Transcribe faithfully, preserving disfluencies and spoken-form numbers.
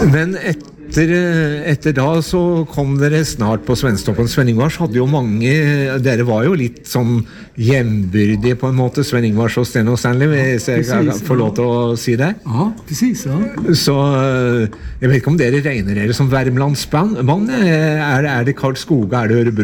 Men etter, etter da så kom dere snart på Svensktoppen. Sven Ingvars hadde jo mange, dere var jo litt sånn jämbyrdige på en måte, Sven Ingvars og Sten og Stanley, hvis jeg kan få lov til å si det. Ja, precis. Ja. Så jeg vet ikke om dere regner dere som Värmlandsband. Er, er det Karlskoga, er det Örebro?